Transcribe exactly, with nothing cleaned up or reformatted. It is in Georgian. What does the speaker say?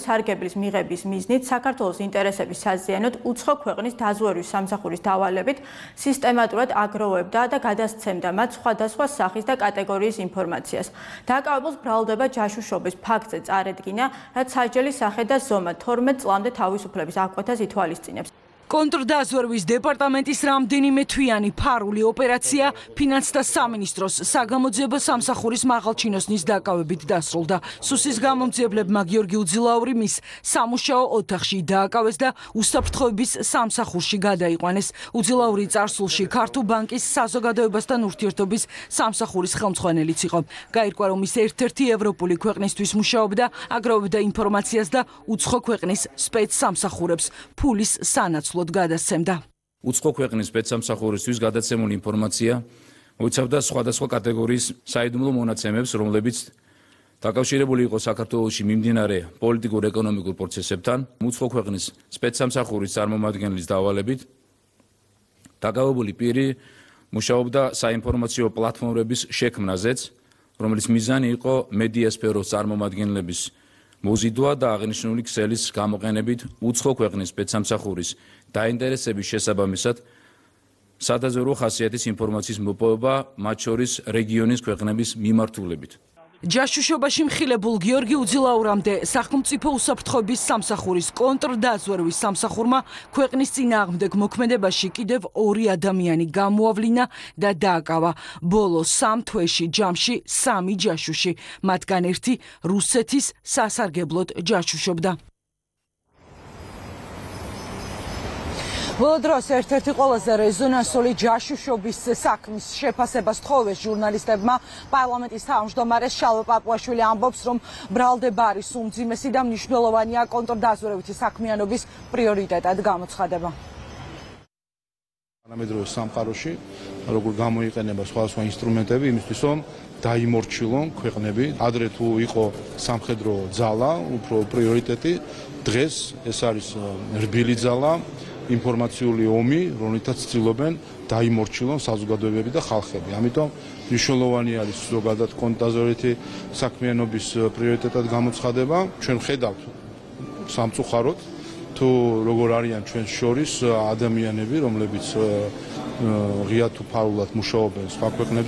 სარგებლის მიღების მიზნით საქართველოს ინტერესების საზიანოდ უცხო ქვეყნის დაზვერვის სამსახურის დავალებით სისტემატურად აგროვებდა და გადასცემდა მათ სხვადასხვა სახის და კატეგორიის ინფორმაციას. დაკავებულს ბრალდება ჯაშუშობის ფაქტზე წარედგინა, რაც სასჯელის სახე და ზომა თორმეტ წლამდე თავისუფლების აღკვეთას ითვალისწინებს. კონტრდაზვერვის დეპარტამენტის რამდენიმე თვიანი ფარული ოპერაცია ფინანსთა სამინისტროს საგამოძიებო სამსახურის მაღალჩინოსნის დაკავებით დასრულდა. სუსის გამომძიებლებმა გიორგი უძილაური მის სამუშაო ოთახში დააკავეს და უსაფრთხოების სამსახურში გადაიყვანეს. უძილაური წარსულში ქართულ ბანკის საზოგადოებასთან ურთიერთობის სამსახურის ხელმძღვანელიც იყო. გაირკვა, რომ ის ერთ-ერთი ევროპული ქვეყნისთვის მუშაობდა, აგროვებდა ინფორმაციას და უცხო ქვეყნის სპეცსამსახურებს ფულის სანაცვლოდ გადასცემდა. უცხო ქვეყნის სპეცსამსახურისთვის გადაცემული ინფორმაცია მოიცავდა სხვადასხვა კატეგორიის საიდუმლო მონაცემებს, რომლებიც დაკავშირებული იყო საქართველოში მიმდინარე პოლიტიკურ-ეკონომიკურ პროცესებთან, უცხო ქვეყნის სპეცსამსახურის წარმომადგენლის დავალებით. დაკავებული პირი მუშაობდა საინფორმაციო პლატფორმების შექმნაზეც, რომლის მიზანი იყო მედიასფეროს წარმომადგენლების მოზიდვა და აღნიშნული ქსელის გამოყენებით უცხო ქვეყნის სპეცსამსახურის დაინტერესების შესაბამისად სადაზვერვო ხასიათის ინფორმაციის მოპოვება, მათ შორის რეგიონის ქვეყნების მიმართულებით. ჯაშუშობაში მხილებულ გიორგი უძილაურამდე სახელმწიფო უსაფრთხოების სამსახურის კონტრდაზვერვის სამსახურმა ქვეყნის წინააღმდეგ მოქმედებაში კიდევ ორი ადამიანი გამოავლინა და დააკავა. ბოლო სამ თვეში ჯამში სამი ჯაშუში, მათგან ერთი რუსეთის სასარგებლოდ ჯაშუშობდა. ბოლო დროს ერთ-ერთი ყველაზე რეზონანსული ჯაშუშობის საქმის შეფასებას თხოვეს ჟურნალისტებმა. პარლამენტის თავმჯდომარე შალვა პაპუაშვილი ამბობს, რომ ბრალდება არის უმძიმესი და მნიშვნელოვანია კონტრდაზვერვითი საქმიანობის პრიორიტეტად გამოცხადება. თანამედროვე სამყაროში როგორ გამოიყენება სხვადასხვა ინსტრუმენტები იმისთვის, რომ დაიმორჩილონ ქვეყნები. ადრე თუ იყო სამხედრო ძალა, უფრო პრიორიტეტი, დღეს ეს არის რბილი ძალა, ინფორმაციული ომი, რომელთაც ცდილობენ დაიმორჩილონ საზოგადოებები და ხალხები. ამიტომ მნიშვნელოვანი არის ზოგადად კონტრდაზვერვითი საქმიანობის პრიორიტეტად გამოცხადება. ჩვენ ხედავთ სამწუხაროდ თუ როგორ არიან ჩვენ შორის ადამიანები, რომლებიც ღია თუ ფარულად მუშაობენ სხვა ქვეყნებში.